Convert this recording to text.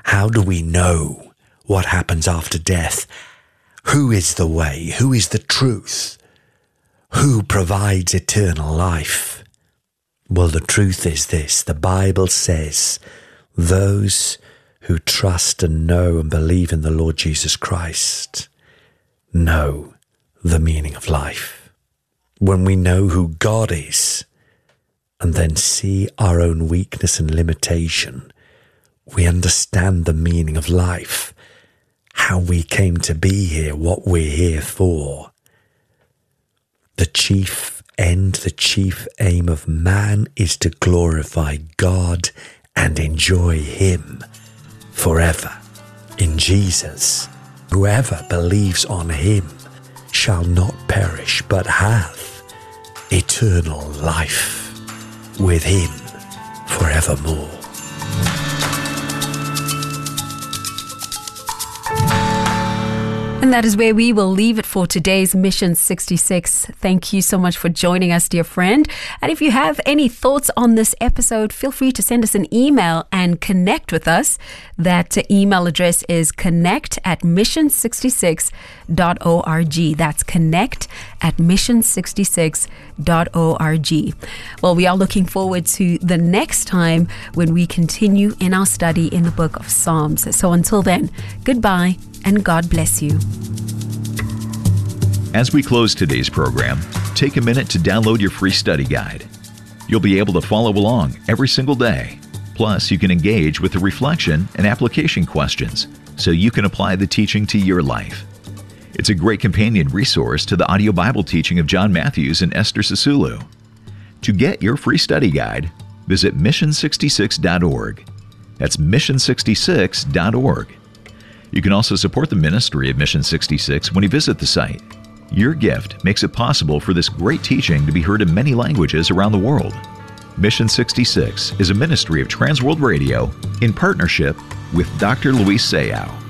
How do we know what happens after death? Who is the way? Who is the truth? Who provides eternal life? Well, the truth is this. The Bible says those who trust and know and believe in the Lord Jesus Christ know the meaning of life. When we know who God is and then see our own weakness and limitation, we understand the meaning of life, how we came to be here, what we're here for. The chief end, the chief aim of man is to glorify God and enjoy Him forever. In Jesus, whoever believes on Him shall not perish but have eternal life with Him forevermore. And that is where we will leave it for today's Mission 66. Thank you so much for joining us, dear friend. And if you have any thoughts on this episode, feel free to send us an email and connect with us. That email address is connect@mission66.org. That's connect@mission66.org. Well, we are looking forward to the next time when we continue in our study in the book of Psalms. So until then, goodbye and God bless you. As we close today's program, take a minute to download your free study guide. You'll be able to follow along every single day. Plus, you can engage with the reflection and application questions so you can apply the teaching to your life. It's a great companion resource to the audio Bible teaching of John Matthews and Esther Sisulu. To get your free study guide, visit mission66.org. That's mission66.org. You can also support the ministry of Mission 66 when you visit the site. Your gift makes it possible for this great teaching to be heard in many languages around the world. Mission 66 is a ministry of Trans World Radio in partnership with Dr. Luis Sayao.